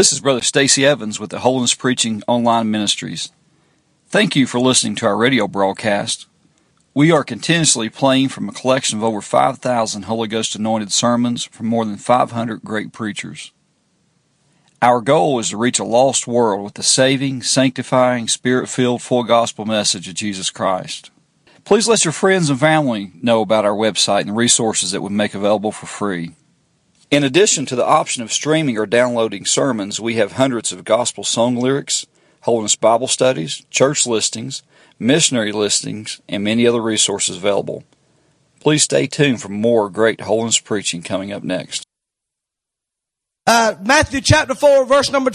This is Brother Stacy Evans with the Holiness Preaching Online Ministries. Thank you for listening to our radio broadcast. We are continuously playing from a collection of over 5,000 Holy Ghost anointed sermons from more than 500 great preachers. Our goal is to reach a lost world with the saving, sanctifying, Spirit-filled, full gospel message of Jesus Christ. Please let your friends and family know about our website and the resources that we make available for free. In addition to the option of streaming or downloading sermons, we have hundreds of gospel song lyrics, Holiness Bible studies, church listings, missionary listings, and many other resources available. Please stay tuned for more great holiness preaching coming up next. Matthew chapter 4, verse number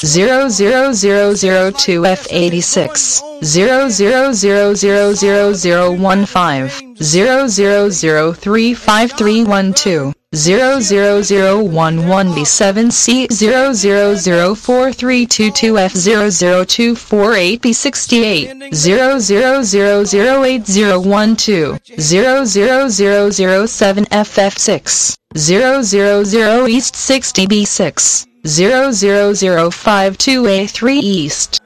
00002F86 0000015 0003531 00011B7C 0004322F00248B68 0008012 00007FF6 000 East 60B6 00052A3 East.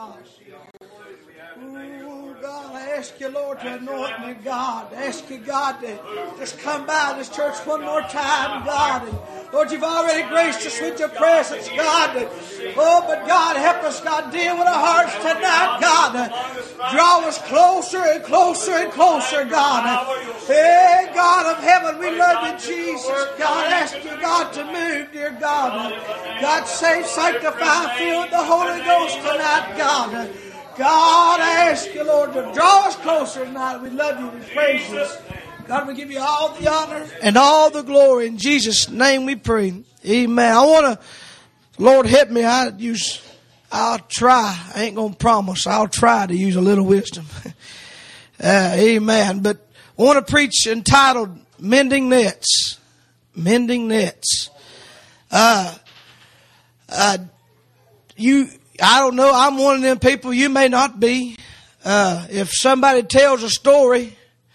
Ask you, Lord, to anoint me, God. Ask you, God, to just come by this church one more time, God. And Lord, you've already graced us with your presence, God. Oh, but God, help us, God, deal with our hearts tonight, God. Draw us closer and closer and closer, God. Hey, God of heaven, we love you, Jesus. God, ask you, God, to move, dear God. God, save, sanctify, fill with the Holy Ghost tonight, God. God, I ask you, Lord, to draw us closer tonight. We love you. We praise you. God, we give you all the honor and all the glory. In Jesus' name we pray. Amen. I want to, Lord, help me. I'll try. I ain't going to promise. I'll try to use a little wisdom. Amen. But I want to preach entitled Mending Nets. Mending Nets. I don't know. I'm one of them people. You may not be. If somebody tells you a story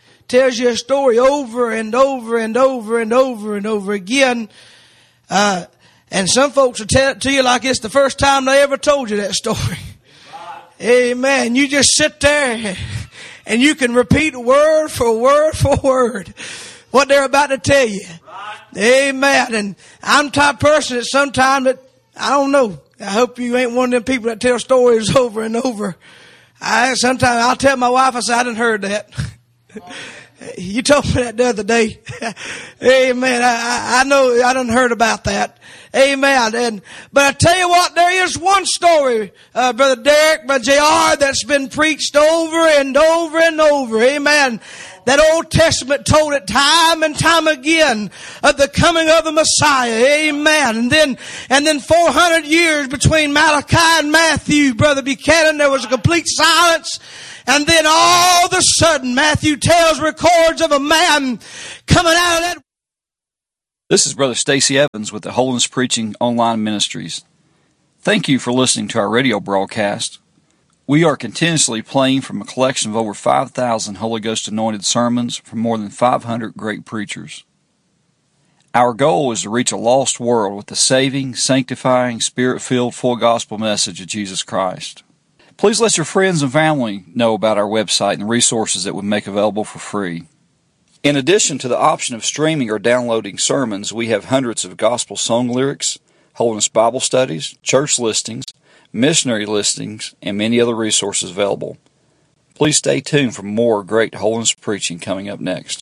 over and over and over and over and over again, and some folks will tell it to you like it's the first time they ever told you that story. Amen. You just sit there and you can repeat word for word for word what they're about to tell you. Amen. And I'm the type of person that sometimes I don't know. I hope you ain't one of them people that tell stories over and over. Sometimes I'll tell my wife, I say, I done heard that. You told me that the other day. Amen. I know I done heard about that. Amen. But I tell you what, there is one story, Brother Derek, Brother JR, that's been preached over and over and over. Amen. That Old Testament told it time and time again of the coming of the Messiah. Amen. And then 400 years between Malachi and Matthew, Brother Buchanan, there was a complete silence. And then all of a sudden, Matthew records of a man coming out of that. This is Brother Stacy Evans with the Holiness Preaching Online Ministries. Thank you for listening to our radio broadcast. We are continuously playing from a collection of over 5,000 Holy Ghost anointed sermons from more than 500 great preachers. Our goal is to reach a lost world with the saving, sanctifying, Spirit-filled, full gospel message of Jesus Christ. Please let your friends and family know about our website and the resources that we make available for free. In addition to the option of streaming or downloading sermons, we have hundreds of gospel song lyrics, Holiness Bible studies, church listings, missionary listings, and many other resources available. Please stay tuned for more great holiness preaching coming up next.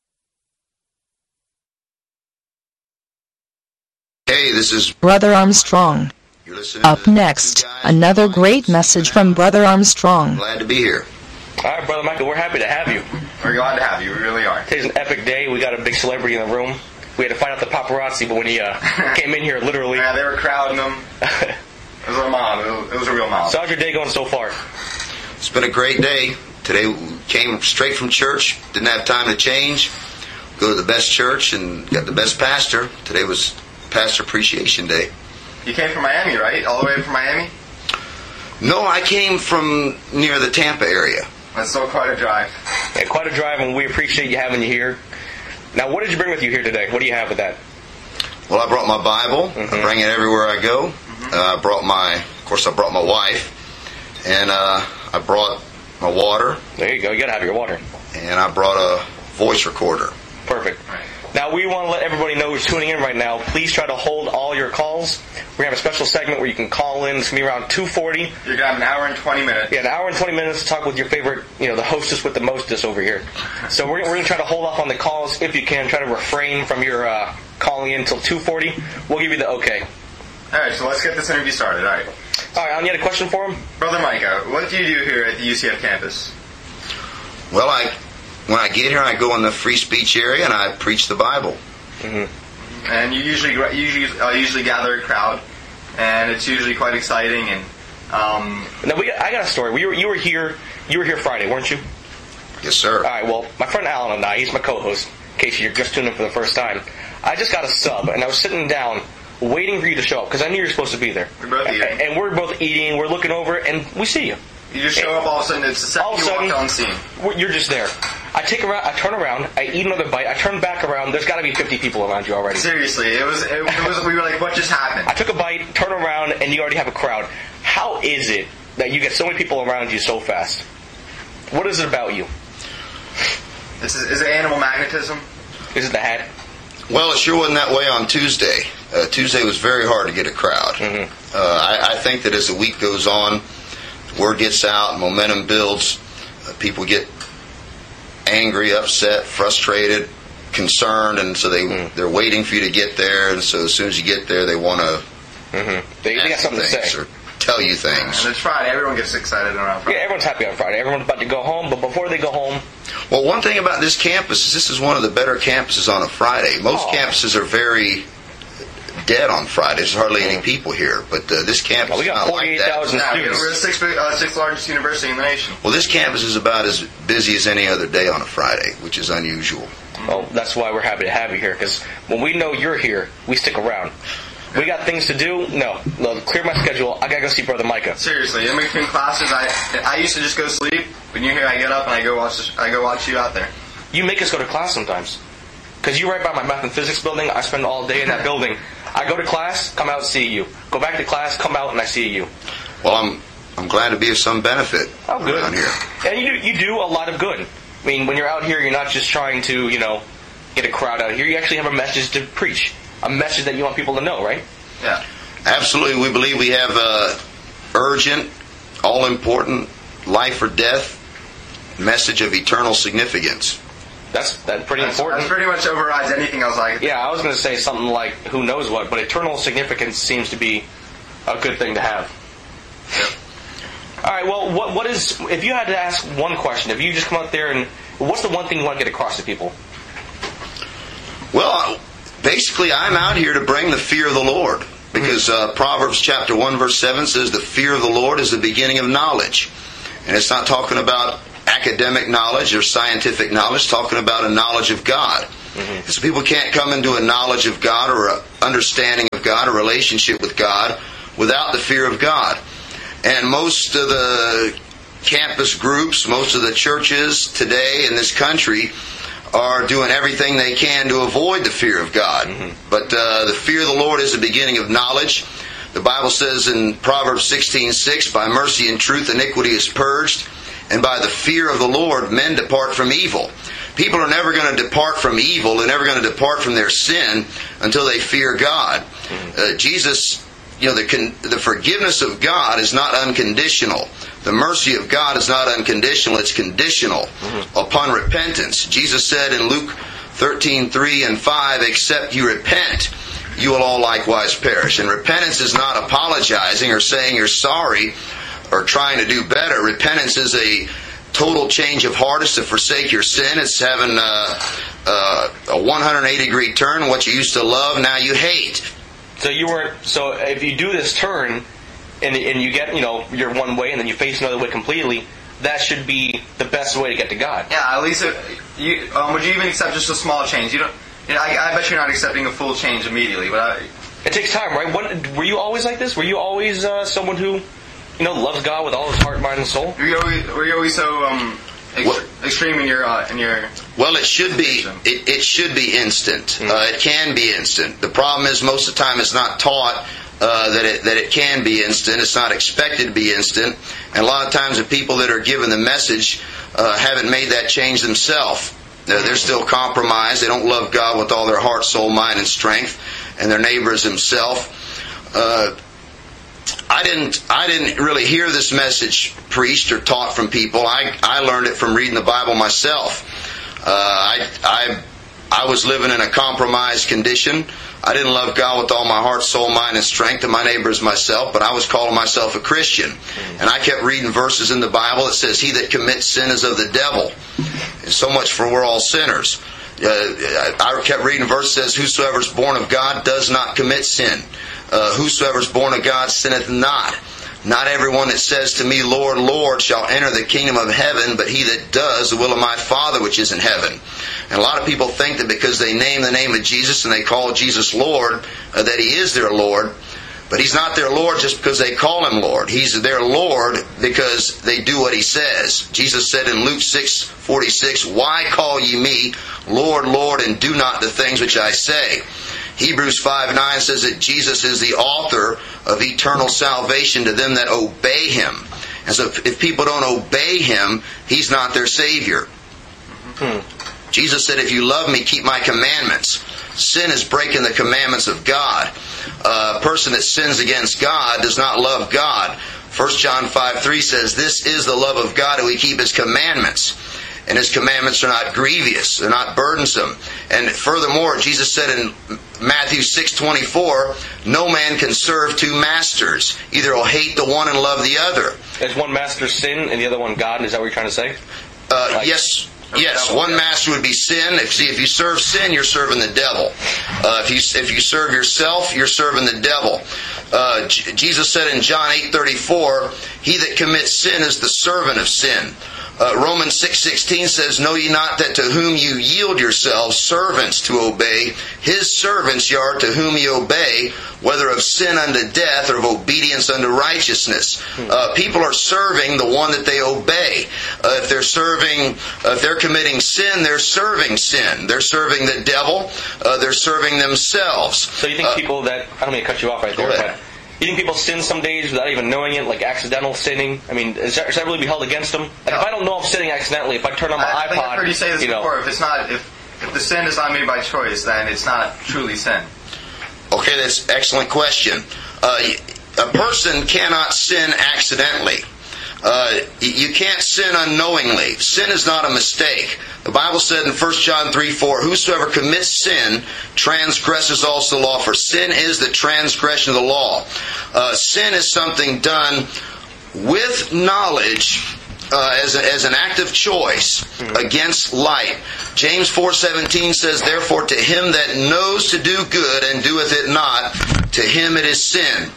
Hey, this is Brother Armstrong. Up next, another great message from Brother Armstrong. Glad to be here. All right, Brother Michael, we're happy to have you. We're glad to have you. We really are. Today's an epic day. We got a big celebrity in the room. We had to find out the paparazzi, but when he came in here, literally... Yeah, they were crowding him. It was a mob. It was a real mob. So how's your day going so far? It's been a great day. Today we came straight from church. Didn't have time to change. Go to the best church and got the best pastor. Today was Pastor Appreciation Day. You came from Miami, right? All the way from Miami? No, I came from near the Tampa area. That's still quite a drive. Yeah, quite a drive, and we appreciate you having you here. Now, what did you bring with you here today? What do you have with that? Well, I brought my Bible. I bring it everywhere I go. I brought my wife, and I brought my water. There you go. You got to have your water. And I brought a voice recorder. Perfect. Now, we want to let everybody know who's tuning in right now. Please try to hold all your calls. We're going to have a special segment where you can call in. It's going to be around 2:40. You're going to have an hour and 20 minutes. Yeah, an hour and 20 minutes to talk with your favorite, the hostess with the mostest over here. So we're going to try to hold off on the calls if you can. Try to refrain from your calling in until 2:40. We'll give you the okay. All right, so let's get this interview started. All right. All right, Alan, you had a question for him? Brother Micah, what do you do here at the UCF campus? Well, when I get here, I go in the free speech area and I preach the Bible. Mm-hmm. And you usually gather a crowd, and it's usually quite exciting. And now I got a story. You were here Friday, weren't you? Yes, sir. All right. Well, my friend Alan and I, he's my co-host. In case you're just tuning in for the first time, I just got a sub, and I was sitting down waiting for you to show up because I knew you were supposed to be there. We're both eating. And we're both eating. We're looking over, and we see you. You just show up all of a sudden. It's the second you walk on scene. You're just there. I turn around, I eat another bite, I turn back around. There's got to be 50 people around you already. Seriously, it was. We were like, what just happened? I took a bite, turn around, and you already have a crowd. How is it that you get so many people around you so fast? What is it about you? Is it animal magnetism? Is it the hat? Well, it sure wasn't that way on Tuesday. Tuesday was very hard to get a crowd. Mm-hmm. I think that as the week goes on, word gets out, momentum builds, people get angry, upset, frustrated, concerned, and so they're waiting for you to get there. And so as soon as you get there, they want to they got something to say or tell you things. And it's Friday. Everyone gets excited around Friday. Yeah, everyone's happy on Friday. Everyone's about to go home, but before they go home... Well, one thing about this campus is this is one of the better campuses on a Friday. Most campuses are very dead on Fridays. There's hardly any people here, but this campus we got is not like that. 48,000 students. We're the sixth largest university in the nation. Well, this campus is about as busy as any other day on a Friday, which is unusual. Well, that's why we're happy to have you here, because when we know you're here, we stick around. We got things to do? No, clear my schedule. I gotta go see Brother Micah. Seriously, in between classes, I used to just go sleep. When you're here, I get up and I go watch you out there. You make us go to class sometimes, because you're right by my math and physics building. I spend all day in that building. I go to class, come out, see you. Go back to class, come out, and I see you. Well, I'm glad to be of some benefit around here. And you do a lot of good. I mean, when you're out here, you're not just trying to get a crowd out here. You actually have a message to preach. A message that you want people to know, right? Yeah. Absolutely. We believe we have a urgent, all-important, life or death message of eternal significance. That's pretty important. That pretty much overrides anything else I could think. Yeah, I was going to say something like who knows what, but eternal significance seems to be a good thing to have. Yep. All right, well, what is, if you had to ask one question, if you just come out there and, what's the one thing you want to get across to people? Well, basically, I'm out here to bring the fear of the Lord. Because Proverbs chapter 1 verse 7 says the fear of the Lord is the beginning of knowledge. And it's not talking about academic knowledge or scientific knowledge, it's talking about a knowledge of God. Mm-hmm. So people can't come into a knowledge of God or an understanding of God, a relationship with God, without the fear of God. And most of the campus groups, most of the churches today in this country are doing everything they can to avoid the fear of God. Mm-hmm. But the fear of the Lord is the beginning of knowledge. The Bible says in Proverbs 16:6, by mercy and truth iniquity is purged, and by the fear of the Lord men depart from evil. People are never going to depart from evil. They're never going to depart from their sin until they fear God. Jesus, the forgiveness of God is not unconditional. The mercy of God is not unconditional. It's conditional upon repentance. Jesus said in Luke 13:3 and 5, except you repent, you will all likewise perish. And repentance is not apologizing or saying you're sorry or trying to do better. Repentance is a total change of heart. It's to forsake your sin. It's having a 180-degree turn. What you used to love, now you hate. So if you do this turn and you get, you're one way and then you face another way completely, that should be the best way to get to God. Yeah, at least would you even accept just a small change? You don't. I bet you're not accepting a full change immediately, but it takes time, right? Were you always like this? Were you always someone who, loves God with all his heart, mind, and soul? Were you always so extreme in your? Well, it should be. It should be instant. It can be instant. The problem is most of the time it's not taught that it can be instant. It's not expected to be instant. And a lot of times the people that are given the message haven't made that change themselves. They're still compromised. They don't love God with all their heart, soul, mind, and strength, and their neighbor as himself. I didn't really hear this message preached or taught from people. I learned it from reading the Bible myself. I was living in a compromised condition. I didn't love God with all my heart, soul, mind, and strength, and my neighbor as myself, but I was calling myself a Christian. And I kept reading verses in the Bible that says, "He that commits sin is of the devil." And so much for we're all sinners. I kept reading verses that says, "Whosoever is born of God does not commit sin. Whosoever is born of God sinneth not. Not everyone that says to me, Lord, Lord, shall enter the kingdom of heaven, but he that does the will of my Father which is in heaven." And a lot of people think that because they name the name of Jesus and they call Jesus Lord, that He is their Lord. But He's not their Lord just because they call Him Lord. He's their Lord because they do what He says. Jesus said in Luke 6:46, "Why call ye me Lord, Lord, and do not the things which I say?" Hebrews 5:9 says that Jesus is the author of eternal salvation to them that obey Him. And so if people don't obey Him, He's not their Savior. Jesus said, "If you love me, keep my commandments." Sin is breaking the commandments of God. A person that sins against God does not love God. 1 John 5:3 says, "This is the love of God, that we keep His commandments. And His commandments are not grievous, they're not burdensome." And furthermore, Jesus said in Matthew 6:24, "No man can serve two masters. Either he'll hate the one and love the other." Is one master sin and the other one God? Is that what you're trying to say? Yes. One master would be sin. If you serve sin, you're serving the devil. If you serve yourself, you're serving the devil. Jesus said in John 8:34, "He that commits sin is the servant of sin." Romans 6:16 says, "Know ye not that to whom you yield yourselves servants to obey, His servants ye are to whom ye obey, whether of sin unto death or of obedience unto righteousness." People are serving the one that they obey. If they're committing sin, they're serving sin. They're serving the devil. They're serving themselves. So you think people that, I don't mean to cut you off right there, but you think people sin some days without even knowing it, like accidental sinning? I mean, should that really be held against them? Like, if I don't know I'm sinning accidentally, if I turn on my iPod, I think I've heard you say this before. If the sin is not made by choice, then it's not truly sin. Okay, that's an excellent question. A person cannot sin accidentally. You can't sin unknowingly. Sin is not a mistake. The Bible said in 1 John 3:4, "Whosoever commits sin transgresses also the law, for sin is the transgression of the law." Sin is something done with knowledge as an act of choice against light. James 4:17 says, "Therefore to him that knows to do good and doeth it not, to him it is sin."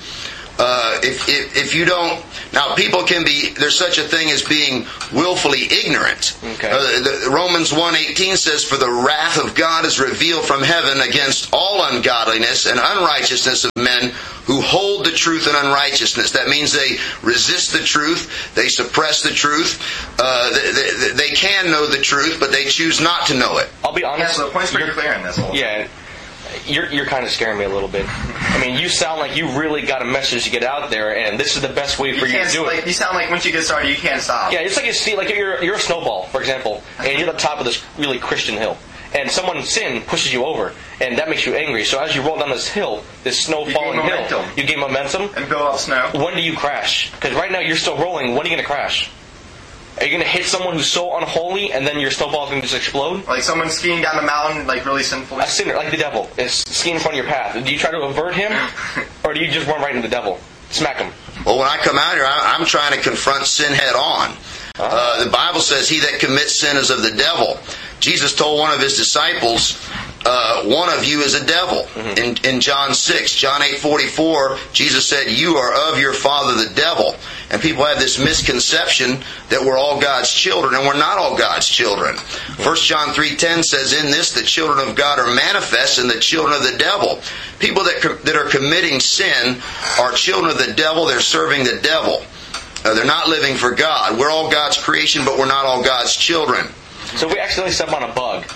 If you don't, now people can be, there's such a thing as being willfully ignorant. Okay. Romans 1:18 says, "For the wrath of God is revealed from heaven against all ungodliness and unrighteousness of men who hold the truth in unrighteousness." That means they resist the truth, they suppress the truth, they can know the truth, but they choose not to know it. I'll be honest. Yeah, so the point's pretty clear in this whole thing. You're kind of scaring me a little bit. I mean, you sound like you really got a message to get out there, and this is the best way for you to do it. You sound like once you get started, you can't stop. Yeah, it's like you're a snowball, for example, and you're at the top of this really Christian hill, and someone's sin pushes you over, and that makes you angry. So as you roll down this hill, this snow-falling hill, you gain momentum and build up snow. When do you crash? Because right now you're still rolling. When are you going to crash? Are you going to hit someone who's so unholy and then your snowball's going to just explode? Like someone skiing down the mountain, like really sinfully? A sinner, like the devil, is skiing in front of your path. Do you try to avert him? Or do you just run right into the devil? Smack him. Well, when I come out here, I'm trying to confront sin head on. The Bible says, "He that commits sin is of the devil." Jesus told one of His disciples, "One of you is a devil." In John 6, John 8:44, Jesus said, "You are of your father the devil." And people have this misconception that we're all God's children, and we're not all God's children. 1 John 3:10 says, "In this the children of God are manifest, and the children of the devil." People that are committing sin are children of the devil. They're serving the devil. They're not living for God. We're all God's creation, but we're not all God's children. So if we accidentally step on a bug,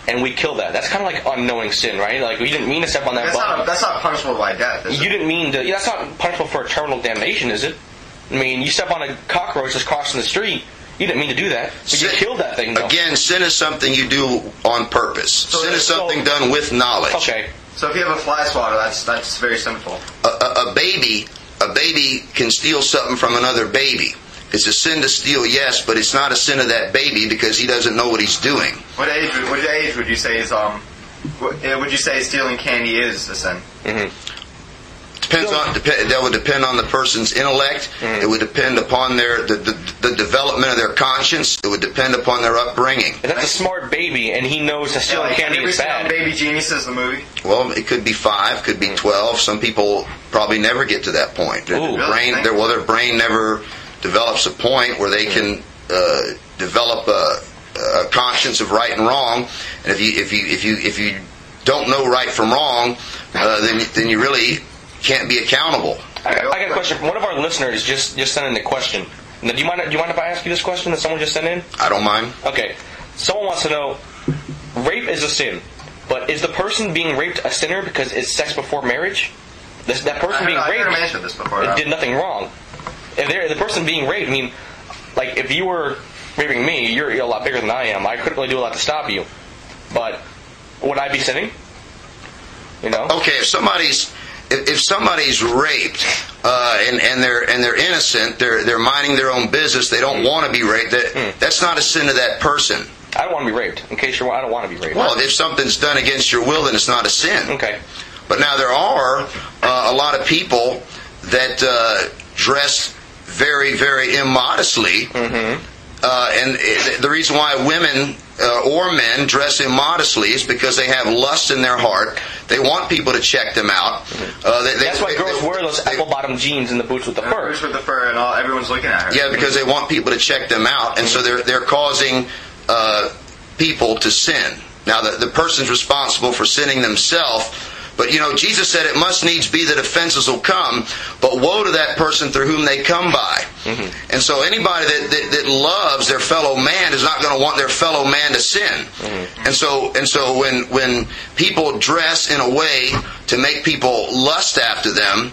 and we kill that. That's kind of like unknowing sin, right? Like, you didn't mean to step on that button. That's not punishable by death, is it? You didn't mean to... That's not punishable for eternal damnation, is it? I mean, you step on a cockroach that's crossing the street, you didn't mean to do that, but you killed that thing, though. Again, sin is something you do on purpose. Sin is something done with knowledge. Okay. So if you have a fly swatter, that's very sinful. A baby can steal something from another baby. It's a sin to steal, yes, but it's not a sin of that baby because he doesn't know what he's doing. What age would you say is would you say stealing candy is a sin? Mm-hmm. That would depend on the person's intellect. Mm-hmm. It would depend upon the development of their conscience. It would depend upon their upbringing. If that's a smart baby and he knows that stealing candy is bad. Baby Geniuses, the movie? Well, it could be 5, could be 12. Some people probably never get to that point. Their brain never develops a point where they can develop a conscience of right and wrong. And if you don't know right from wrong, then you really can't be accountable. I got a question. One of our listeners just sent in a question. Now, do you mind if I ask you this question that someone just sent in? I don't mind. Okay. Someone wants to know, rape is a sin, but is the person being raped a sinner because it's sex before marriage? That person being raped mentioned this before, did nothing wrong. If the person being raped, I mean, like, if you were raping me, you're a lot bigger than I am. I couldn't really do a lot to stop you. But would I be sinning? You know? Okay, if somebody's raped and they're innocent, they're minding their own business, they don't want to be raped, that's not a sin to that person. I don't want to be raped. In case I don't want to be raped. Well, if something's done against your will, then it's not a sin. Okay. But now there are a lot of people that dress very, very immodestly. Mm-hmm. And the reason why women or men dress immodestly is because they have lust in their heart. They want people to check them out. That's why girls wear those apple-bottom jeans and the boots with the fur. Boots with the fur, and everyone's looking at her. Yeah, because they want people to check them out, and so they're causing people to sin. Now, the person's responsible for sinning themselves. But, Jesus said it must needs be that offenses will come, but woe to that person through whom they come by. Mm-hmm. And so anybody that loves their fellow man is not going to want their fellow man to sin. Mm-hmm. And so when people dress in a way to make people lust after them,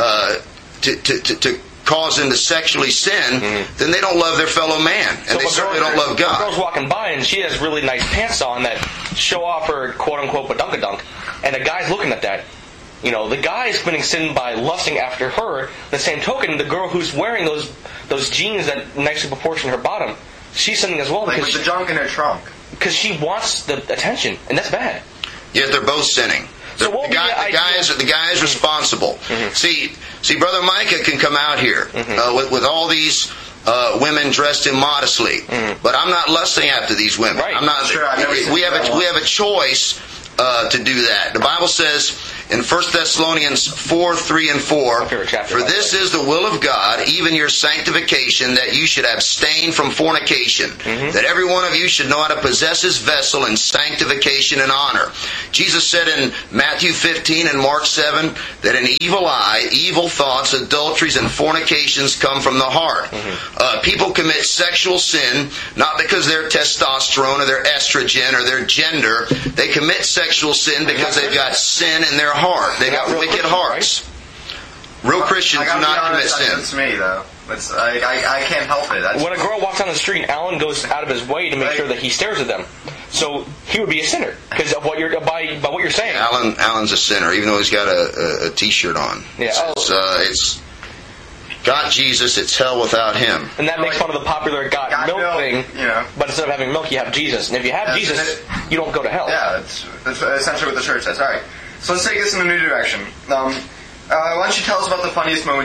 to cause them to sexually sin, then they don't love their fellow man, and they certainly don't love God. A girl's walking by and she has really nice pants on that show off her quote-unquote badunkadunk, and the guy's looking at that. The guy is committing sin by lusting after her. The same token, the girl who's wearing those jeans that nicely proportion her bottom, she's sinning as well. Like with the junk in her trunk. Because she wants the attention, and that's bad. Yes, they're both sinning. The guy is responsible. Mm-hmm. See, Brother Micah can come out here with all these women dressed immodestly, but I'm not lusting after these women. Right. I'm not. Sure, we have a choice to do that. The Bible says in 1 Thessalonians 4, 3, and 4, for this is the will of God, even your sanctification, that you should abstain from fornication, that every one of you should know how to possess his vessel in sanctification and honor. Jesus said in Matthew 15 and Mark 7 that an evil eye, evil thoughts, adulteries, and fornications come from the heart. People commit sexual sin not because they're testosterone or their estrogen or their gender. They commit sexual sin because they've got sin in their heart. They got wicked hearts. Right? Real Christians do not commit sin. That's me, though. I can't help it. When a girl walks down the street, Alan goes out of his way to make sure that he stares at them. So he would be a sinner because of by what you're saying. Alan's a sinner, even though he's got a T-shirt on. Yeah. It's got Jesus, it's hell without him. And that makes fun of the popular got milk thing. But instead of having milk, you have Jesus. And if you have Jesus, you don't go to hell. Yeah, that's essentially what the church says. All right. So let's take this in a new direction. Why don't you tell us about the funniest moment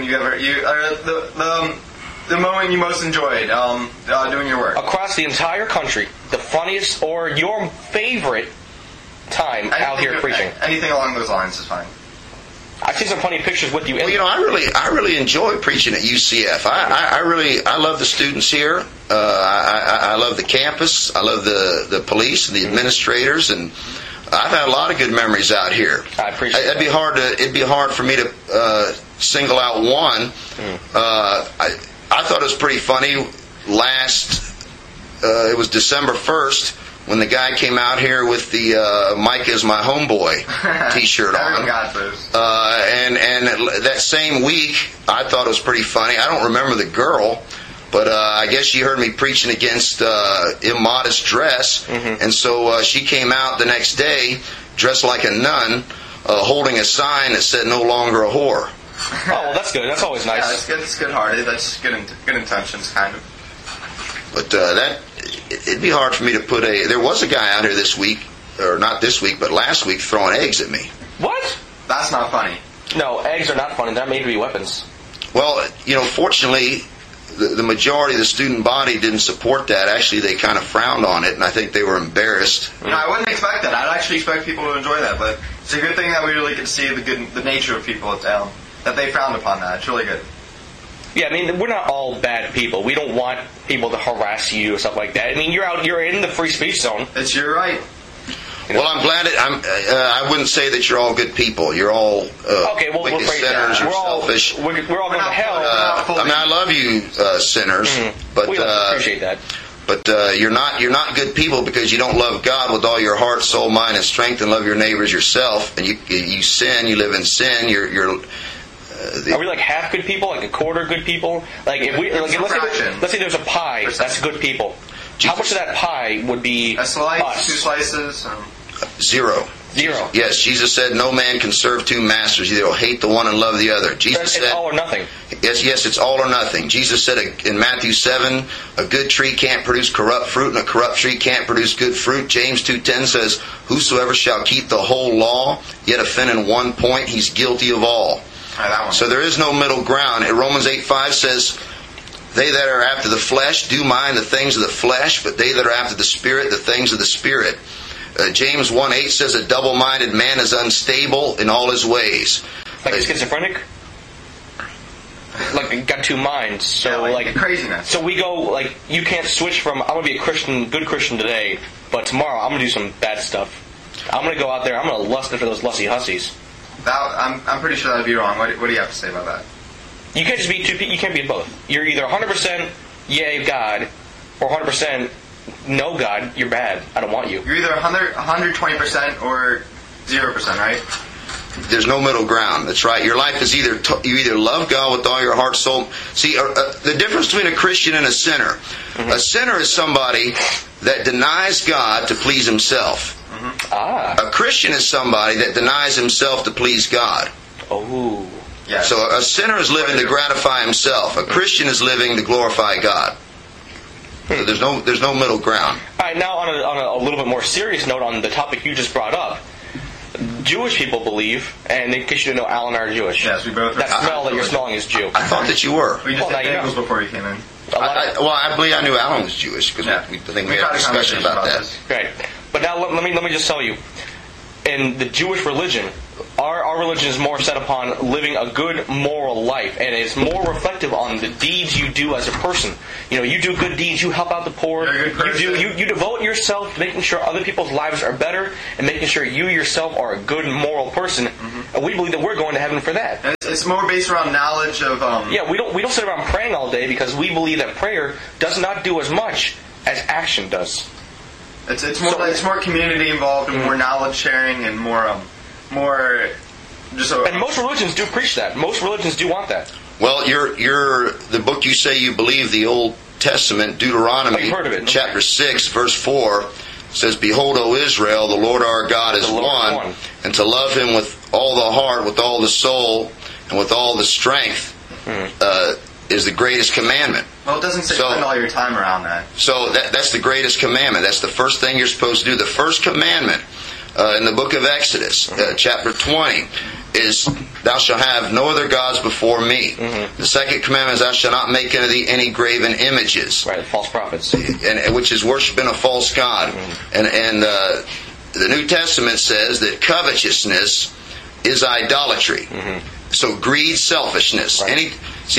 the moment you most enjoyed doing your work? Across the entire country, the funniest or your favorite time out here preaching. Anything along those lines is fine. I've seen some funny pictures with you. Well, I really enjoy preaching at UCF. I love the students here. I love the campus. I love the police and the administrators, and I've had a lot of good memories out here. I appreciate that. It'd be hard for me to single out one. I thought it was pretty funny. It was December 1st. when the guy came out here with the Mike is my homeboy T-shirt on. Everyone got those. And that same week, I thought it was pretty funny. I don't remember the girl, but I guess she heard me preaching against immodest dress, and so she came out the next day dressed like a nun, holding a sign that said "No longer a whore." Oh, well, that's good. That's always nice. Yeah, that's good. It's good-hearted. That's good intentions, kind of. But it'd be hard for me to put There was a guy out here this week, or not this week, but last week, throwing eggs at me. What? That's not funny. No, eggs are not funny. They're made to be weapons. Well, fortunately, the majority of the student body didn't support that. Actually, they kind of frowned on it, and I think they were embarrassed. No, I wouldn't expect that. I'd actually expect people to enjoy that. But it's a good thing that we really get to see the nature of people at Elm. That they frowned upon that. It's really good. Yeah, I mean, we're not all bad people. We don't want people to harass you or stuff like that. I mean, you're in the free speech zone. It's your right. Well, I'm glad I wouldn't say that you're all good people. You're all wicked sinners. You're selfish. We're all going to hell. I love you, sinners, but we appreciate that. But you're not good people because you don't love God with all your heart, soul, mind, and strength, and love your neighbors yourself. And you sin. You live in sin. Are we like half good people, like a quarter good people? Like if we, let's say there's a pie, that's good people. How much of that pie would be a slice, us? 2 slices? Zero. Yes, Jesus said, "No man can serve 2 masters. Either he'll hate the one and love the other." Jesus said, "It's all or nothing." Yes, it's all or nothing. Jesus said in Matthew 7, "A good tree can't produce corrupt fruit, and a corrupt tree can't produce good fruit." James 2:10 says, "Whosoever shall keep the whole law, yet offend in one point, he's guilty of all." So there is no middle ground. And Romans 8:5 says, "They that are after the flesh do mind the things of the flesh, but they that are after the Spirit, the things of the Spirit." James 1:8 says, "A double-minded man is unstable in all his ways." Like a schizophrenic? Like got 2 minds. So yeah, like craziness. So we go, like, you can't switch from, I'm going to be a Christian, good Christian today, but tomorrow I'm going to do some bad stuff. I'm going to go out there, I'm going to lust after those lusty hussies. I'm pretty sure that would be wrong. What do you have to say about that? You can't just be you can't be both. You're either 100% yay God, or 100% no God, you're bad. I don't want you. You're either 120% or 0%, right? There's no middle ground. That's right. Your life is you either love God with all your heart, soul. See, the difference between a Christian and a sinner. Mm-hmm. A sinner is somebody that denies God to please himself. Mm-hmm. A Christian is somebody that denies himself to please God. Oh. Yeah. So a sinner is living to gratify himself. A Christian is living to glorify God. So there's no middle ground. All right, now on a little bit more serious note on the topic you just brought up, Jewish people believe, and in case you didn't know, Al and I are Jewish. Yes, we both are. That smell that you're smelling is Jew. I thought that you were. We just had bagels before you came in. I believe I knew Alan was Jewish because I think we had a discussion about that. Right, but now let me just tell you, in the Jewish religion, our religion is more set upon living a good moral life, and it's more reflective on the deeds you do as a person. You know, you do good deeds, you help out the poor, you devote yourself to making sure other people's lives are better, and making sure you yourself are a good moral person. Mm-hmm. And we believe that we're going to heaven for that. And it's more based around knowledge of. Yeah, we don't sit around praying all day because we believe that prayer does not do as much as action does. It's more community involved and more knowledge sharing and more just. And most religions do preach that. Most religions do want that. Well, you're the book you say you believe, the Old Testament, Deuteronomy, you've heard of it. Chapter 6, verse 4 says, "Behold, O Israel, the Lord our God is one, and to love Him with all the heart, with all the soul, and with all the strength is the greatest commandment." Well, it doesn't say spend all your time around that. So that's the greatest commandment. That's the first thing you're supposed to do. The first commandment in the book of Exodus, chapter 20, is, "Thou shalt have no other gods before me." Mm-hmm. The second commandment is, "Thou shalt not make unto thee any graven images." Right, false prophets. And which is worshiping a false god. Mm-hmm. And the New Testament says that covetousness is idolatry. Mm-hmm. So greed, selfishness. Right.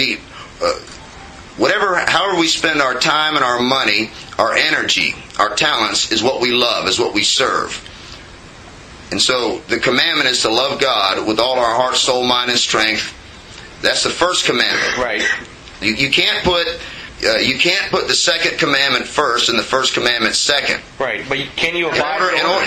However we spend our time and our money, our energy, our talents, is what we love, is what we serve. And so the commandment is to love God with all our heart, soul, mind, and strength. That's the first commandment. Right. You can't put you can't put the second commandment first and the first commandment second. Right, but can you abide?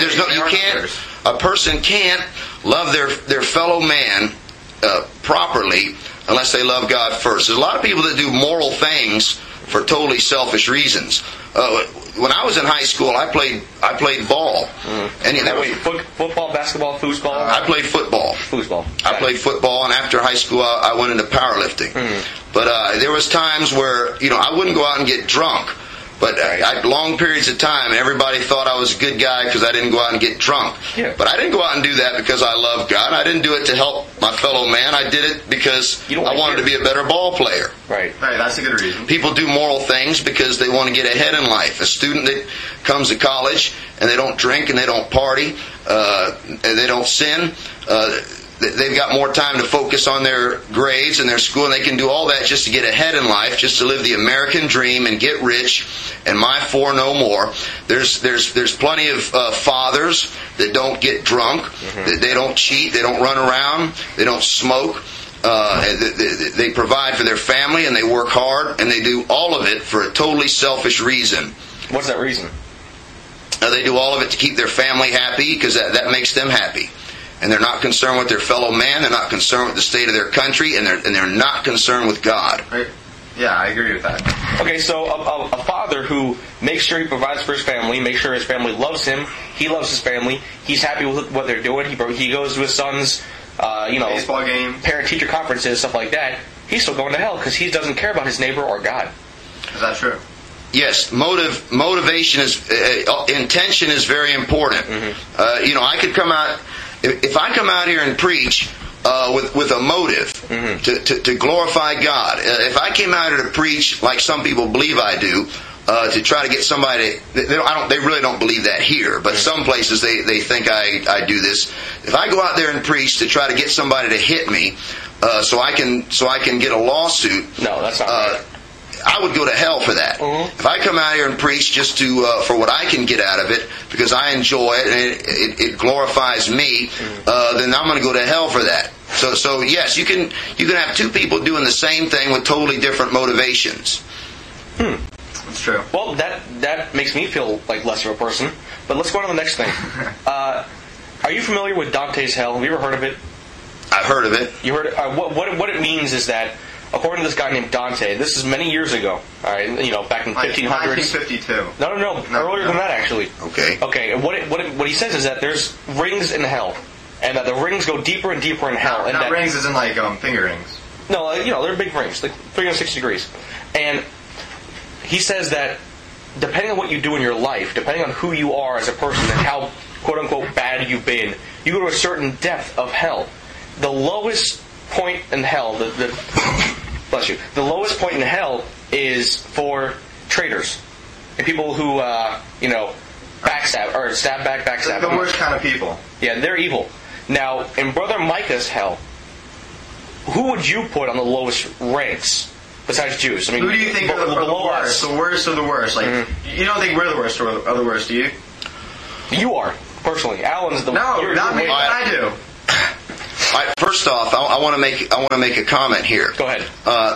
A person can't love their fellow man properly unless they love God first. There's a lot of people that do moral things for totally selfish reasons. When I was in high school, I played ball. Mm-hmm. Football, basketball, foosball? I played football. Foosball. I played football, and after high school, I went into powerlifting. Mm-hmm. But there was times where I wouldn't go out and get drunk. But I had long periods of time, and everybody thought I was a good guy because I didn't go out and get drunk. Yeah. But I didn't go out and do that because I love God. I didn't do it to help my fellow man. I did it because I wanted to be a better ball player. Right, that's a good reason. People do moral things because they want to get ahead in life. A student that comes to college and they don't drink and they don't party, and they don't sin, they've got more time to focus on their grades and their school, and they can do all that just to get ahead in life, just to live the American dream and get rich, and my four no more. There's plenty of fathers that don't get drunk, mm-hmm. They don't cheat, they don't run around, they don't smoke. They provide for their family, and they work hard, and they do all of it for a totally selfish reason. What's that reason? They do all of it to keep their family happy because that makes them happy. And they're not concerned with their fellow man. They're not concerned with the state of their country, and they're not concerned with God. Right. Yeah, I agree with that. Okay, so a father who makes sure he provides for his family, makes sure his family loves him, he loves his family, he's happy with what they're doing, he goes to his son's baseball game, parent-teacher conferences, stuff like that. He's still going to hell because he doesn't care about his neighbor or God. Is that true? Yes, motivation intention is very important. Mm-hmm. I could come out. If I come out here and preach with a motive mm-hmm. to glorify God, if I came out here to preach like some people believe I do, to try to get somebody, they really don't believe that here, but mm-hmm. some places they think I do this. If I go out there and preach to try to get somebody to hit me, so I can get a lawsuit. No, that's not right. I would go to hell for that. Mm-hmm. If I come out here and preach just for what I can get out of it, because I enjoy it and it glorifies me, mm-hmm. Then I'm going to go to hell for that. So yes, you can have two people doing the same thing with totally different motivations. That's true. Well, that makes me feel like less of a person. But let's go on to the next thing. Are you familiar with Dante's Hell? Have you ever heard of it? I've heard of it. You heard it? What it means is that, according to this guy named Dante, this is many years ago, all right, back in 1500s. 1952. No, earlier than that, actually. Okay. And what he says is that there's rings in hell, and that the rings go deeper and deeper in hell. And not rings as in like finger rings. No, they're big rings, like 360 degrees. And he says that depending on what you do in your life, depending on who you are as a person and how quote-unquote bad you've been, you go to a certain depth of hell. The lowest point in hell, bless you. The lowest point in hell is for traitors and people who, backstab or backstab. The worst kind of people. Yeah, they're evil. Now, in Brother Micah's hell, who would you put on the lowest ranks besides Jews? I mean, who do you think are the worst? The worst of the worst. Like, mm-hmm. You don't think we're the worst or the worst, do you? You are personally. Alan's the worst. No, not me. I do. All right, first off, I want to make a comment here. Go ahead.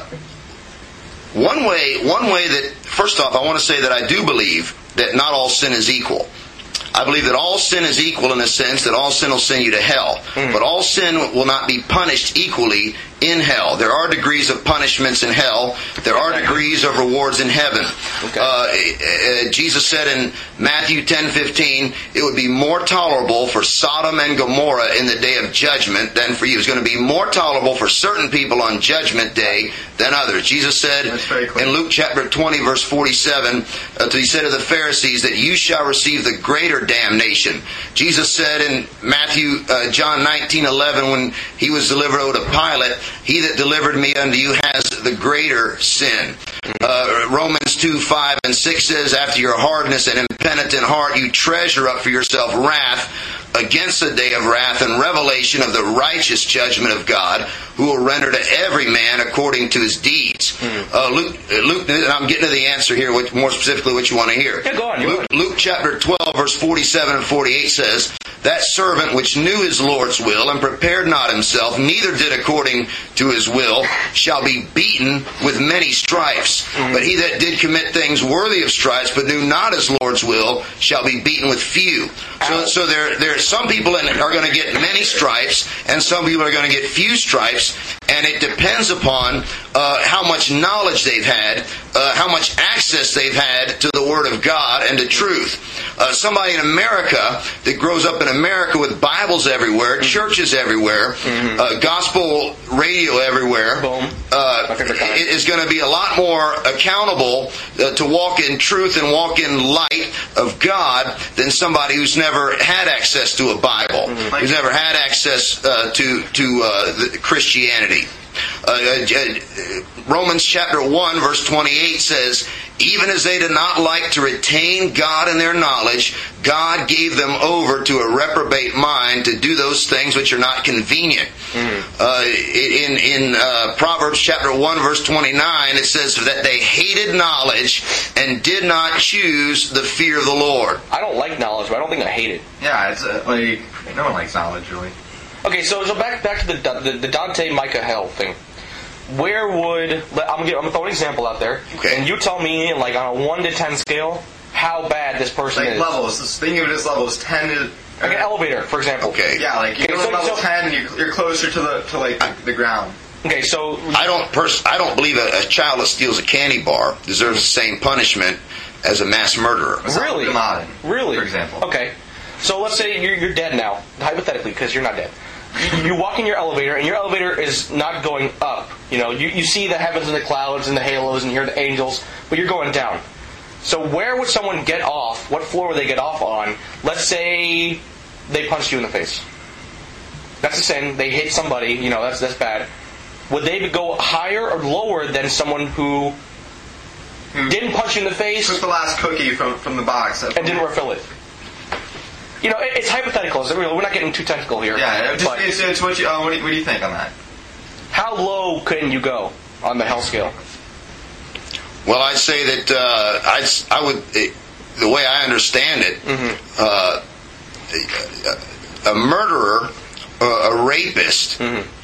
One way that, first off, I want to say that I do believe that not all sin is equal. I believe that all sin is equal in a sense that all sin will send you to hell. Mm. But all sin will not be punished equally in hell. There are degrees of punishments in hell. There are degrees of rewards in heaven. Okay. Jesus said in Matthew 10:15, it would be more tolerable for Sodom and Gomorrah in the day of judgment than for you. It's going to be more tolerable for certain people on Judgment Day than others. Jesus said in Luke chapter 20, verse 47, he said to the Pharisees that you shall receive the greater damnation. Jesus said in John 19:11, when he was delivered over to Pilate, he that delivered me unto you has the greater sin. Romans 2:5 and 6 says, after your hardness and impenitent heart, you treasure up for yourself wrath against the day of wrath and revelation of the righteous judgment of God, who will render to every man according to his deeds. Luke, and I'm getting to the answer here, more specifically what you want to hear. Yeah, go on. Luke chapter 12, verse 47 and 48 says, that servant which knew his Lord's will, and prepared not himself, neither did according to his will, shall be beaten with many stripes. But he that did commit things worthy of stripes, but knew not his Lord's will, shall be beaten with few. So there are some people are going to get many stripes, and some people are going to get few stripes, and it depends upon how much knowledge they've had, how much access they've had to the Word of God and to truth. Somebody in America that grows up in America with Bibles everywhere, churches everywhere, gospel radio everywhere, is going to be a lot more accountable to walk in truth and walk in light of God than somebody who's never had access to a Bible, who's never had access to Christianity. Romans chapter 1 verse 28 says, even as they did not like to retain God in their knowledge, God gave them over to a reprobate mind to do those things which are not convenient. In Proverbs chapter 1 verse 29, it says that they hated knowledge and did not choose the fear of the Lord. I don't like knowledge, but I don't think I hate it. Yeah, it's like no one likes knowledge, really. Okay, so back to the Dante Micah hell thing. Where would I'm gonna throw an example out there, and you tell me, like on a 1 to 10 scale, how bad this person is. Levels. Think of it as levels 10 to like an elevator, for example. Okay. Yeah, like you go to level 10, you're closer to the ground. Okay, so I don't believe a child that steals a candy bar deserves the same punishment as a mass murderer. Really? Really? For example. Okay. So let's say you're dead now, hypothetically, because you're not dead. You walk in your elevator, and your elevator is not going up. You know, you see the heavens and the clouds and the halos and hear the angels, but you're going down. So where would someone get off? What floor would they get off on? Let's say they punched you in the face. That's a sin. They hit somebody. You know, that's bad. Would they go higher or lower than someone who didn't punch you in the face? Took the last cookie from the box and didn't refill it. You know, it's hypothetical. We're not getting too technical here. Yeah, it's what do you think on that? How low couldn't you go on the hell scale? Well, I'd say that I would. The way I understand it, a murderer, a rapist,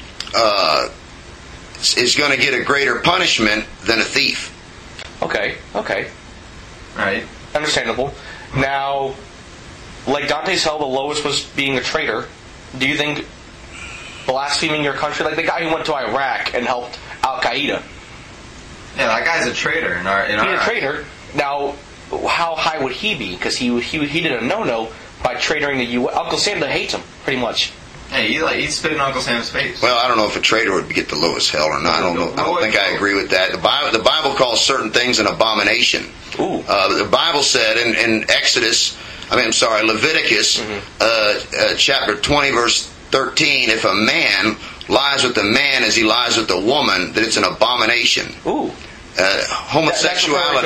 is going to get a greater punishment than a thief. Okay. Right. Understandable. Now, like Dante's hell, the lowest was being a traitor. Do you think blaspheming your country, like the guy who went to Iraq and helped Al Qaeda? Yeah, that guy's a traitor. He's a traitor. Now, how high would he be? Because he did a no-no by traitoring the U.S. Uncle Sam hates him, pretty much. Yeah, he spit in Uncle Sam's face. Well, I don't know if a traitor would get the lowest hell or not. I don't know. I don't think I agree with that. The Bible calls certain things an abomination. Ooh. The Bible said in Leviticus chapter 20 verse 13, if a man lies with a man as he lies with a woman, that it's an abomination. Ooh. Homosexuality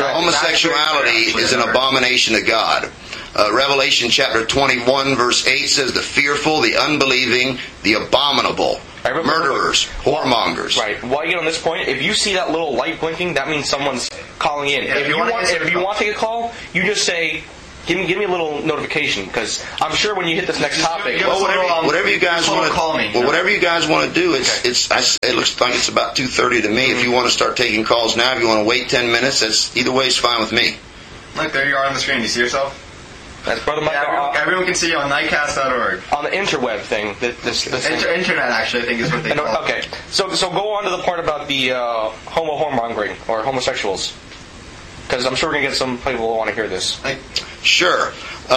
is an abomination to God. Revelation chapter 21 verse 8 says the fearful, the unbelieving, the abominable, murderers, whoremongers. Right. While you get on this point, if you see that little light blinking, that means someone's calling in. Yeah, if you want to take a call, you just say, give me a little notification, because I'm sure when you hit this next topic, whatever you guys want to call me. Well, whatever you guys want to do, it looks like it's about 2:30 to me. If you want to start taking calls now, if you want to wait 10 minutes, that's either way is fine with me. Look, there you are on the screen. You see yourself? That's Brother Mike. Everyone can see you on nightcast.org. On the interweb thing. Internet, actually, I think is what they call it. Okay. So go on to the part about the whoremongering, or homosexuals. Because I'm sure we're going to get some people who want to hear this. Sure.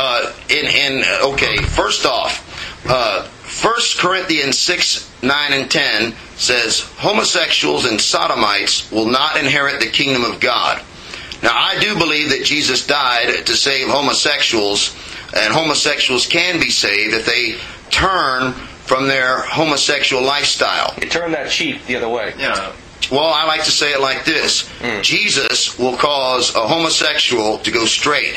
First off, 1 Corinthians 6, 9, and 10 says, homosexuals and sodomites will not inherit the kingdom of God. Now, I do believe that Jesus died to save homosexuals, and homosexuals can be saved if they turn from their homosexual lifestyle. You turn that cheek the other way. Yeah. Well, I like to say it like this. Jesus will cause a homosexual to go straight.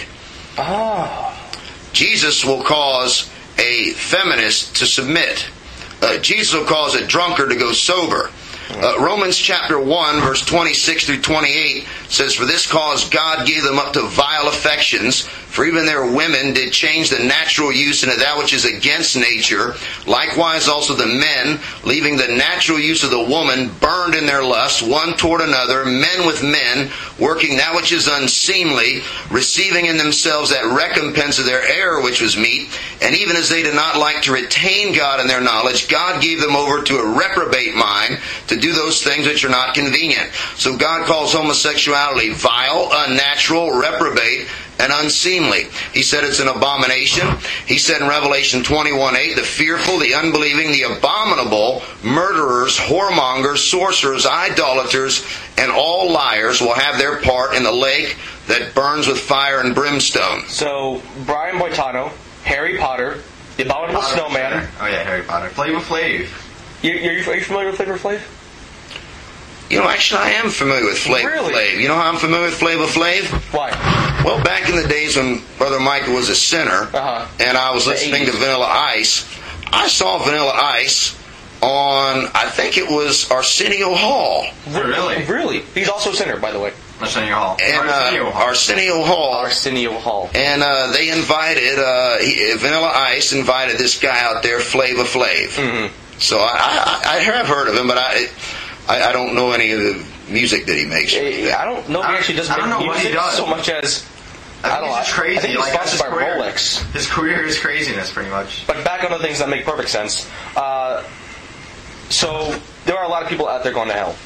Jesus will cause a feminist to submit. Jesus will cause a drunkard to go sober. Romans chapter 1 verse 26 through 28 says, for this cause God gave them up to vile affections, For even their women did change the natural use into that which is against nature. Likewise also the men, leaving the natural use of the woman, burned in their lust, one toward another, men with men, working that which is unseemly, receiving in themselves that recompense of their error which was meet. And even as they did not like to retain God in their knowledge, God gave them over to a reprobate mind to do those things which are not convenient. So God calls homosexuality vile, unnatural, reprobate, and unseemly. He said it's an abomination. He said in Revelation 21:8, the fearful, the unbelieving, the abominable, murderers, whoremongers, sorcerers, idolaters, and all liars will have their part in the lake that burns with fire and brimstone. So, Brian Boitano, Harry Potter, the Abominable Snowman. Oh yeah, Harry Potter. Flavor Flav. Are you familiar with Flavor Flav? You know, actually, I am familiar with Flavor Flav. You know how I'm familiar with Flavor Flav? Why? Well, back in the days when Brother Michael was a sinner, and I was listening to Vanilla Ice, I saw Vanilla Ice on, I think it was Arsenio Hall. Really? Really? He's also a sinner, by the way. Arsenio Hall. And Arsenio Hall. And they invited, Vanilla Ice invited this guy out there, Flavor Flav. Mm-hmm. So I have heard of him, but I don't know any of the music that he makes. I don't know if he actually does music so much as... I think he's crazy. I think he's sponsored by Rolex. His career is craziness, pretty much. But back on the things that make perfect sense. So, there are a lot of people out there going to hell.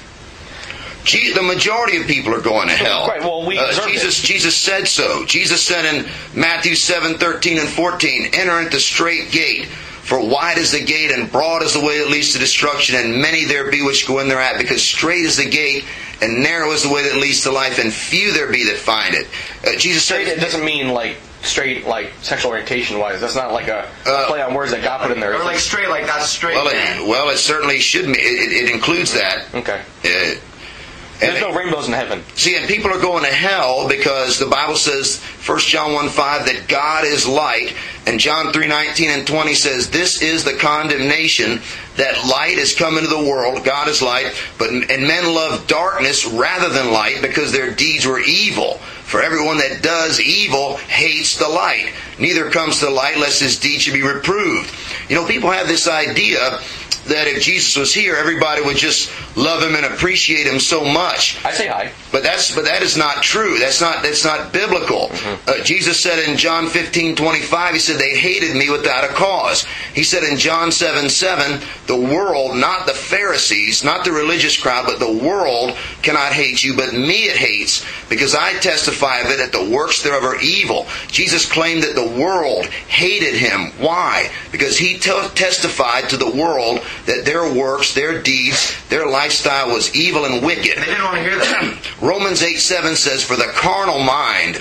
The majority of people are going to hell. Right, well, Jesus said so. Jesus said in Matthew 7:13 and 14, enter into the straight gate. For wide is the gate and broad is the way that leads to destruction, and many there be which go in thereat, because straight is the gate and narrow is the way that leads to life, and few there be that find it. Jesus straight, said, it doesn't mean like straight, like sexual orientation wise. That's not like a play on words that God put in there. Or like straight, like not straight. Well, it certainly should be. It includes that. Okay. There's no rainbows in heaven. See, and people are going to hell because the Bible says, 1 John 1:5, that God is light. And John 3:19 and 20 says, this is the condemnation, that light is come into the world. God is light. And men love darkness rather than light because their deeds were evil. For everyone that does evil hates the light. Neither comes to the light lest his deeds should be reproved. You know, people have this idea that if Jesus was here, everybody would just love him and appreciate him so much. I say hi. But that is not true. That's not biblical. Mm-hmm. Jesus said in John 15:25, he said, they hated me without a cause. He said in John 7:7, the world, not the Pharisees, not the religious crowd, but the world cannot hate you, but me it hates, because I testify of it that the works thereof are evil. Jesus claimed that the world hated him. Why? Because he testified to the world that their works, their deeds, their lifestyle was evil and wicked. They didn't want to hear that. Romans 8:7 says, for the carnal mind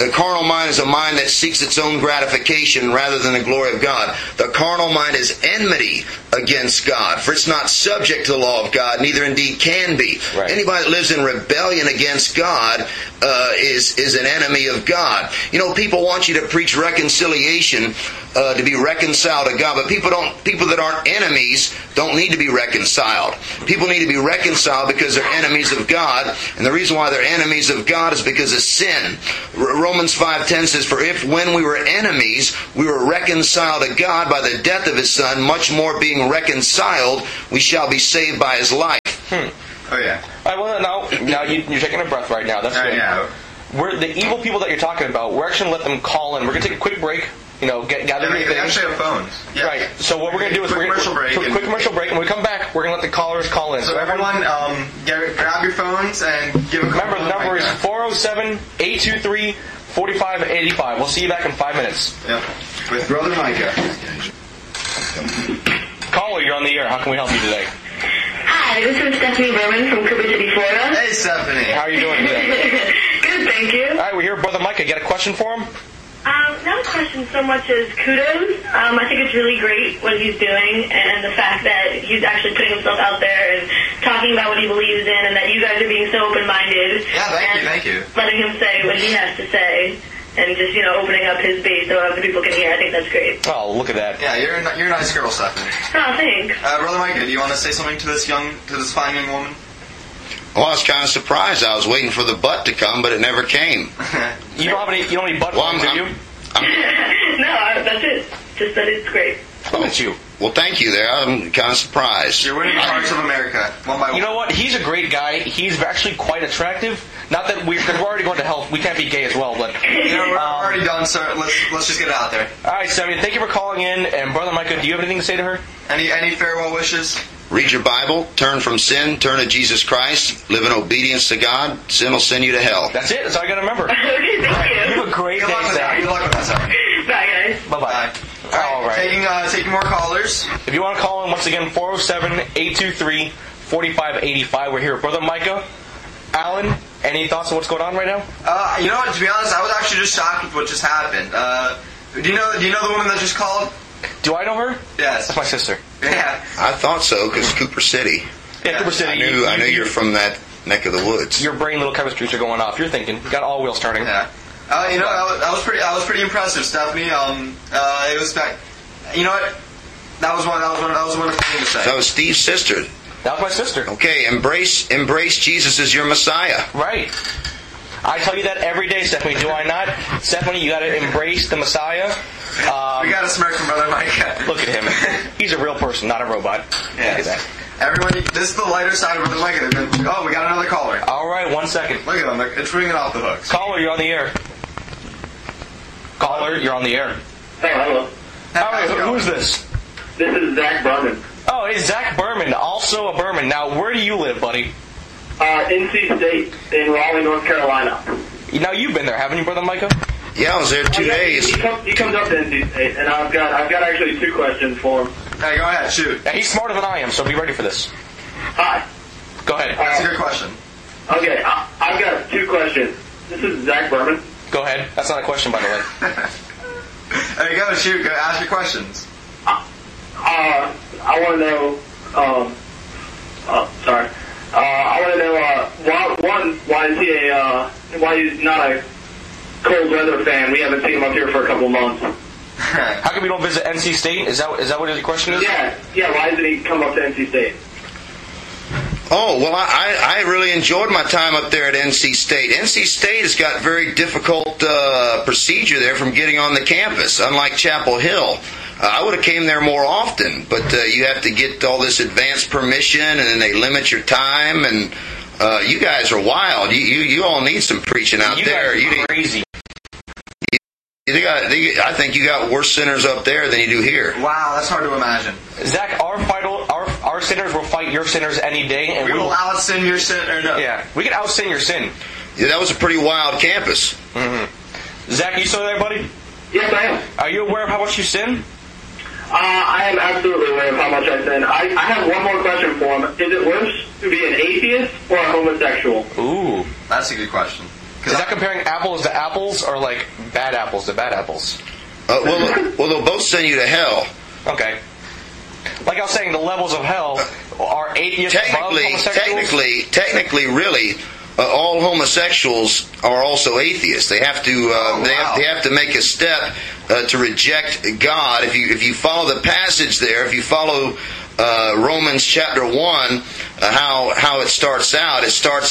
is a mind that seeks its own gratification rather than the glory of God. The carnal mind is enmity against God, for it's not subject to the law of God, neither indeed can be. Right. Anybody that lives in rebellion against God is an enemy of God. You know, people want you to preach reconciliation, to be reconciled to God, but people that aren't enemies don't need to be reconciled. People need to be reconciled because they're enemies of God, and the reason why they're enemies of God is because of sin. Romans 5:10 says, for if when we were enemies, we were reconciled to God by the death of His Son, much more being reconciled, we shall be saved by His life. Oh yeah. All right, well, now you're taking a breath right now. That's good. Yeah. We're the evil people that you're talking about. We're actually going to let them call in. We're going to take a quick break. You know, gather your things. They actually have phones. Yeah. Right. So what we're going to do is quick commercial break, and when we come back, we're going to let the callers call in. So everyone, grab your phones and give a call. Remember, the number is 407-823-4585. We'll see you back in 5 minutes. Yep. With Brother Micah. Caller, you're on the air. How can we help you today? Hi, this is Stephanie Berman from Cooper City, Florida. Hey, Stephanie. How are you doing today? Good, thank you. All right, we're here with Brother Micah. Got a question for him? Not a question so much as kudos. I think it's really great what he's doing, and the fact that he's actually putting himself out there and talking about what he believes in, and that you guys are being so open-minded. Yeah, thank you. Letting him say what he has to say, and just, opening up his base so other people can hear. I think that's great. Oh, look at that. Yeah, you're a nice girl, Stephanie. Oh, thanks. Brother Micah, do you want to say something to this fine young woman? Well, I was kind of surprised. I was waiting for the butt to come, but it never came. You don't have any butt plugs, do you? No, that's it. Just that it's great. Look at you. Well, thank you there. I'm kind of surprised. You're winning the hearts of America, one by one. You know what? He's a great guy. He's actually quite attractive. Not that because we're already going to hell. We can't be gay as well, but we're already done, so let's just get it out there. All right, Sammy. Thank you for calling in. And Brother Micah, do you have anything to say to her? Any farewell wishes? Read your Bible, turn from sin, turn to Jesus Christ, live in obedience to God. Sin will send you to hell. That's it. That's all I got to remember. Okay, thank you. You have a great day, Sam. Good luck with that, Sam. Bye, guys. Bye-bye. All right. Taking more callers. If you want to call in, once again, 407-823-4585. We're here with Brother Micah. Alan, any thoughts on what's going on right now? You know what? To be honest, I was actually just shocked with what just happened. Do you know the woman that just called? Do I know her? Yes. That's my sister. Yeah. I thought so, because Cooper City. Yeah, Cooper City. I knew you're from that neck of the woods. Your brain little chemistries are going off. You're thinking. You got all wheels turning. Yeah. I was pretty impressive, Stephanie. It was that. You know what? That was one of the things to say. That was Steve's sister. That was my sister. Okay, embrace Jesus as your Messiah. Right. I tell you that every day, Stephanie. Do I not? Stephanie, you got to embrace the Messiah. We got a smirk from Brother Micah. Look at him. He's a real person, not a robot. Yeah. Look at that. Everyone, this is the lighter side of Brother Micah. Oh, we got another caller. All right, 1 second. Look at them. It's ringing off the hooks. Caller, you're on the air. Caller, you're on the air. Hey, hello. All right, who is this? This is Zach Berman. Oh, it's Zach Berman, also a Berman. Now, where do you live, buddy? NC State in Raleigh, North Carolina. Now, you've been there, haven't you, Brother Micah? Yeah, I was there 2 days. He comes up to NC State, and I've got actually 2 questions for him. Hey, go ahead, shoot. Yeah, he's smarter than I am, so be ready for this. Hi. Go ahead. That's a good question. Okay, I've got 2 questions. This is Zach Berman. Go ahead. That's not a question, by the way. There you go, shoot. Go ask your questions. I want to know. I want to know. Why he's not a cold weather fan. We haven't seen him up here for a couple of months. How come we don't visit NC State? Is that what your question is? Yeah. Why doesn't he come up to NC State? Oh, well, I really enjoyed my time up there at NC State. NC State has got very difficult procedure there from getting on the campus, unlike Chapel Hill. I would have came there more often, but you have to get all this advance permission, and then they limit your time, and you guys are wild. You all need some preaching out there. You guys are crazy. I think you got worse sinners up there than you do here. Wow, that's hard to imagine. Zach, our sinners will fight your sinners any day, and we will out-sin your sin, or no? Yeah, we can out-sin your sin. Yeah, that was a pretty wild campus. Mm-hmm. Zach, you still there, buddy? Yes, I am. Are you aware of how much you sin? I am absolutely aware of how much I sin. I have one more question for him. Is it worse to be an atheist or a homosexual? Ooh, that's a good question. Is that comparing apples to apples, or like bad apples to bad apples? Well, they'll both send you to hell. Okay. Like I was saying, the levels of hell are atheists above homosexuals? Technically, really, all homosexuals are also atheists. They have to they have to make a step to reject God. If you follow the passage there, if you follow Romans chapter 1, how it starts out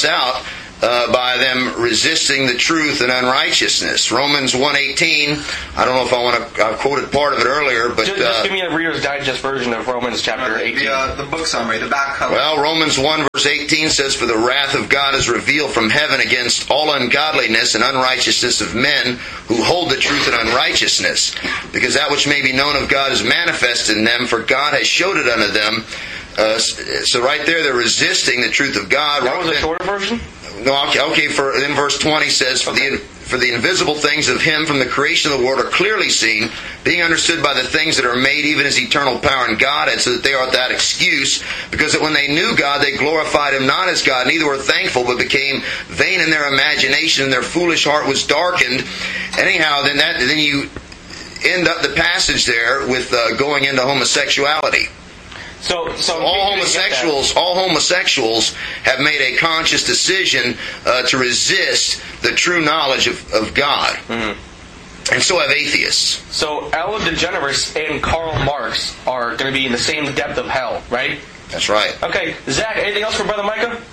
by them resisting the truth and unrighteousness. Romans 1:18. I don't know if I quoted part of it earlier, but just give me a Reader's Digest version of Romans chapter 18. The book summary, the back cover. Well, Romans 1 verse 18 says, "For the wrath of God is revealed from heaven against all ungodliness and unrighteousness of men who hold the truth in unrighteousness, because that which may be known of God is manifest in them, for God has showed it unto them." So right there, they're resisting the truth of God. That was a shorter version? No, okay. Then verse 20 says, "For the invisible things of Him from the creation of the world are clearly seen, being understood by the things that are made, even His eternal power and Godhead, so that they are without excuse. Because that when they knew God, they glorified Him not as God, neither were thankful, but became vain in their imagination, and their foolish heart was darkened." Anyhow, then you end up the passage there with going into homosexuality. So all homosexuals have made a conscious decision to resist the true knowledge of God. Mm-hmm. And so have atheists. So Ellen DeGeneres and Karl Marx are going to be in the same depth of hell, right? That's right. Okay, Zach, anything else for Brother Micah?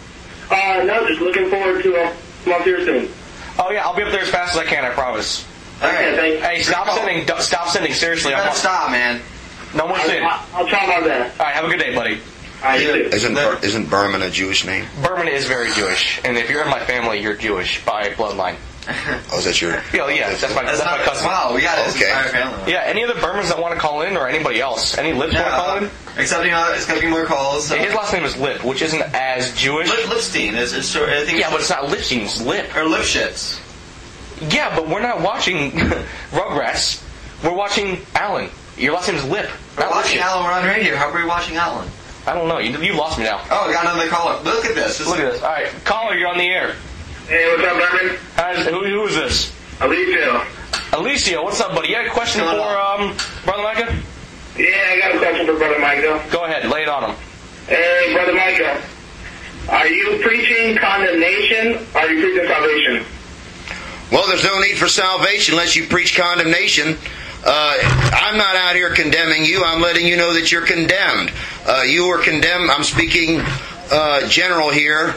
No, just looking forward to I'm up here soon. Oh yeah, I'll be up there as fast as I can. I promise. Okay, Hey, stop sending. Seriously, Stop, man. No more sin. I'll try my best. All right, have a good day, buddy. All right, you too. Isn't Berman a Jewish name? Berman is very Jewish, and if you're in my family, you're Jewish by bloodline. Oh, is that your? Yeah, that's my cousin. Wow, we got it. Okay. Entire family. Yeah, any other Bermans that want to call in, or anybody else, any Lips want to call in? Accepting more calls. His last name is Lip, which isn't as Jewish. Lipstein is short. I think. Yeah, but it's not Lipstein. It's Lip or Lipschitz. Yeah, but we're not watching Rugrats. We're watching Alan. Your last name is Lip. We're watching Alan. We're on radio. How are we watching Alan? I don't know. You lost me now. Oh, we got another caller. Look at this. Look at this. All right, caller, you're on the air. Hey, what's up, Berman? Who is this? Alicia. Alicia, what's up, buddy? You got a question for Brother Micah? Yeah, I got a question for Brother Micah. Go ahead, lay it on him. Hey, Brother Micah. Are you preaching condemnation or are you preaching salvation? Well, there's no need for salvation unless you preach condemnation. I'm not out here condemning you. I'm letting you know that you're condemned. You were condemned. I'm speaking general here.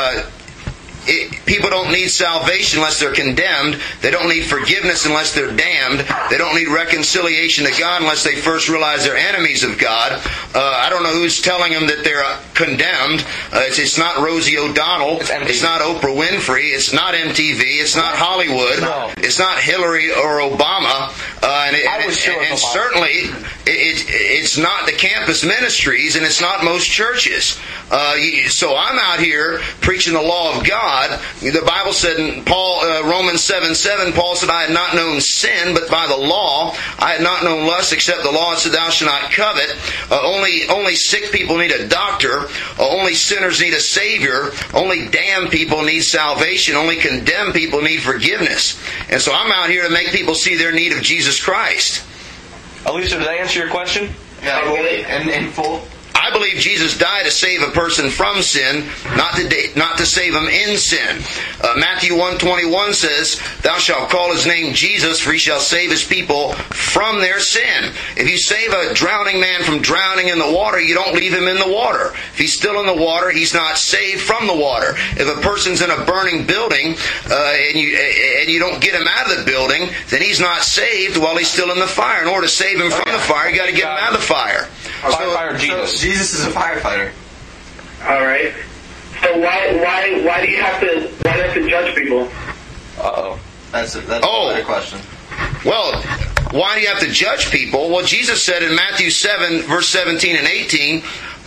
People don't need salvation unless they're condemned. They don't need forgiveness unless they're damned. They don't need reconciliation to God unless they first realize they're enemies of God. I don't know who's telling them that they're condemned. It's not Rosie O'Donnell. It's not Oprah Winfrey. It's not MTV. It's not Hollywood. No. It's not Hillary or Obama. And certainly it's not the campus ministries, and it's not most churches. So I'm out here preaching the law of God. The Bible said in Romans 7:7, Paul said, I had not known sin, but by the law. I had not known lust except the law said, thou shalt not covet. Only sick people need a doctor. Only sinners need a Savior. Only damned people need salvation. Only condemned people need forgiveness. And so I'm out here to make people see their need of Jesus Christ. Alicia, did I answer your question? Yeah, and in full. I believe Jesus died to save a person from sin, not to save him in sin. Matthew 1:21 says, thou shalt call his name Jesus, for he shall save his people from their sin. If you save a drowning man from drowning in the water, you don't leave him in the water. If he's still in the water, he's not saved from the water. If a person's in a burning building and you don't get him out of the building, then he's not saved while he's still in the fire. In order to save him from the fire, you got to get him out of the fire. Fire Jesus. Jesus is a firefighter. All right. So why do you have to judge people? Uh-oh. That's a better question. Well, why do you have to judge people? Well, Jesus said in Matthew 7, verse 17 and 18,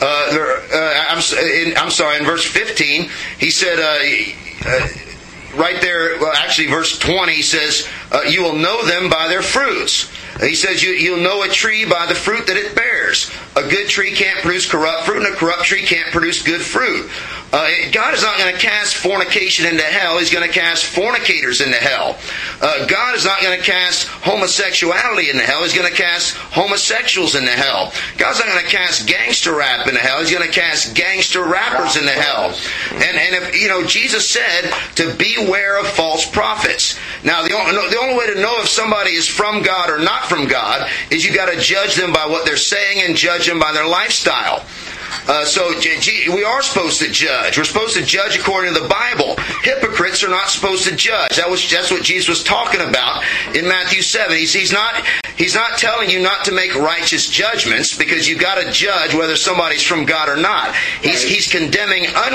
in verse 15, he said, right there, well, actually verse 20 says, you will know them by their fruits. He says you'll know a tree by the fruit that it bears. A good tree can't produce corrupt fruit, and a corrupt tree can't produce good fruit. God is not going to cast fornication into hell. He's going to cast fornicators into hell. God is not going to cast homosexuality into hell. He's going to cast homosexuals into hell. God's not going to cast gangster rap into hell. He's going to cast gangster rappers into hell. And if Jesus said to beware of false prophets. Now the only way to know if somebody is from God or not from God is you got to judge them by what they're saying and judge them by their lifestyle. So we are supposed to judge. We're supposed to judge according to the Bible. Hypocrites are not supposed to judge. That's what Jesus was talking about in Matthew 7. He's not telling you not to make righteous judgments because you've got to judge whether somebody's from God or not. He's condemning